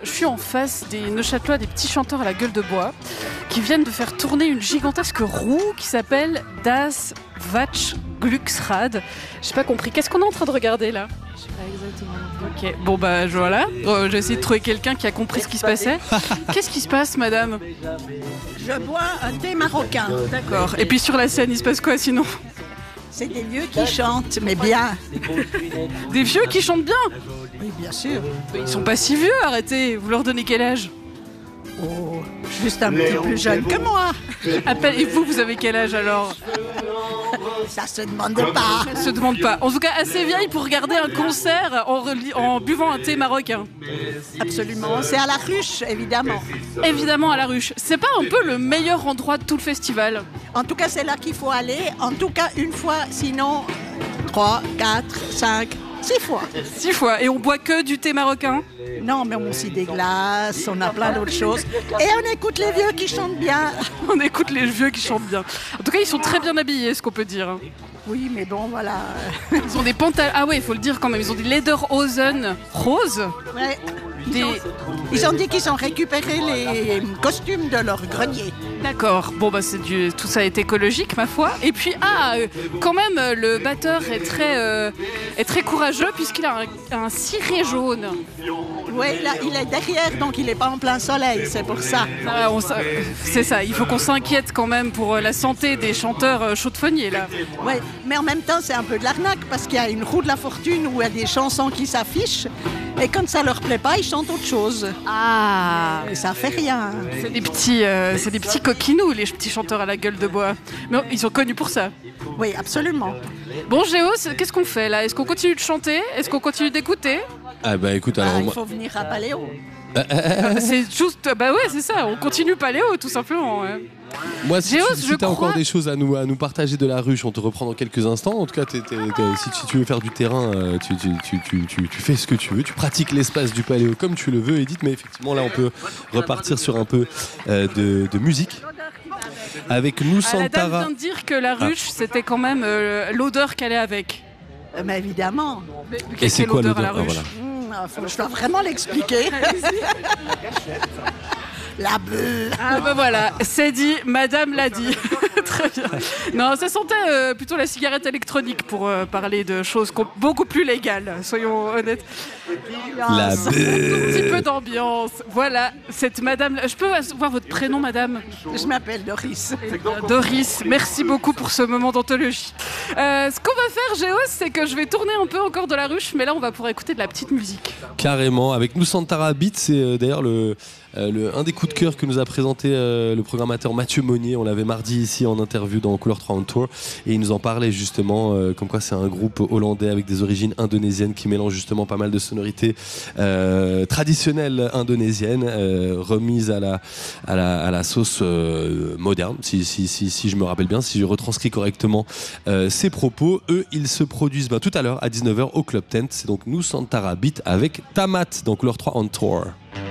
je suis en face des Neuchâtelois, des petits chanteurs à la gueule de bois, qui viennent de faire tourner une gigantesque roue qui s'appelle Das Watch-Glücksrad. J'ai pas compris. Qu'est-ce qu'on est en train de regarder là? Je sais pas exactement. Ok, bon bah voilà. J'ai essayé de trouver quelqu'un qui a compris ce qui se passait. Qu'est-ce qui se passe, madame? Je bois un thé marocain. D'accord. Et puis sur la scène, il se passe quoi sinon? C'est des vieux qui chantent, mais bien. Des vieux qui chantent bien? Oui, bien sûr. Ils sont pas si vieux, arrêtez. Vous leur donnez quel âge? Oh, juste un petit plus jeune que moi. Et vous avez quel âge alors? Ça se demande pas. Ça se demande pas. En tout cas, assez vieille pour regarder un concert en buvant un thé marocain. Absolument. C'est à la ruche, évidemment. Évidemment à la ruche. C'est pas un peu le meilleur endroit de tout le festival? En tout cas, c'est là qu'il faut aller. En tout cas, une fois, sinon 3, 4, 5, 6 fois. 6 fois. Et on boit que du thé marocain? Non, mais on aussi des glaces, on a plein d'autres choses. Et on écoute les vieux qui chantent bien. On écoute les vieux qui chantent bien. En tout cas, ils sont très bien habillés, ce qu'on peut dire. Oui, mais bon, voilà. Ils ont des pantalons. Ah ouais, il faut le dire quand même. Ils ont des Lederhosen roses. Ouais. Ils ont dit qu'ils ont récupéré les costumes de leur grenier. D'accord. Bon, bah tout ça est écologique, ma foi. Et puis, quand même, le batteur est très courageux puisqu'il a un ciré jaune. Oui, là, il est derrière, donc il n'est pas en plein soleil, c'est pour ça. C'est ça. Il faut qu'on s'inquiète quand même pour la santé des chanteurs chaudefonniers, là. Oui, mais en même temps, c'est un peu de l'arnaque parce qu'il y a une roue de la fortune où il y a des chansons qui s'affichent. Et quand ça leur plaît pas, ils chantent autre chose. Ah, et ça fait rien. C'est des petits coquinous, les petits chanteurs à la gueule de bois. Mais ils sont connus pour ça. Oui, absolument. Bon, Géo, qu'est-ce qu'on fait là? Est-ce qu'on continue de chanter? Est-ce qu'on continue d'écouter? Ah bah écoute, alors il faut venir à Paléo. C'est juste, bah ouais, c'est ça. On continue Paléo, tout simplement. Ouais. Moi, si Géos, tu as encore des choses à nous partager de la ruche, on te reprend dans quelques instants. En tout cas, si tu veux faire du terrain, tu fais ce que tu veux. Tu pratiques l'espace du paléo comme tu le veux, Edith. Mais effectivement, là, on peut repartir sur un peu de musique. Avec nous, Santara. La dame vient de dire que la ruche, c'était quand même l'odeur qu'elle est avec. Mais évidemment. Et c'est quoi l'odeur à la ruche? Je dois vraiment l'expliquer. La beuh. Ah bah voilà, c'est dit, madame l'a dit. Très bien. Non, ça sentait plutôt la cigarette électronique pour parler de choses beaucoup plus légales, soyons honnêtes. La beuh. Un petit peu d'ambiance. Voilà, cette madame... Je peux voir votre prénom, madame? Je m'appelle Doris. Doris, merci beaucoup pour ce moment d'anthologie. Ce qu'on va faire, Géos, c'est que je vais tourner un peu encore de la ruche, mais là, on va pouvoir écouter de la petite musique. Carrément. Avec nous, Santara Beat, c'est d'ailleurs un des coups de cœur que nous a présenté le programmateur Mathieu Monnier. On l'avait mardi ici en interview dans Couleur 3 on Tour et il nous en parlait justement comme quoi c'est un groupe hollandais avec des origines indonésiennes qui mélange justement pas mal de sonorités traditionnelles indonésiennes remises à la sauce moderne si je me rappelle bien, si je retranscris correctement ces propos. Eux, ils se produisent tout à l'heure à 19h au Club Tent. C'est donc nous, Santara Beat avec Tamat dans Couleur 3 on Tour.